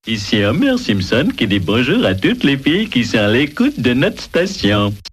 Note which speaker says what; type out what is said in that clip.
Speaker 1: Ici Homer Simpson qui dit bonjour à toutes les filles qui sont à l'écoute de notre station.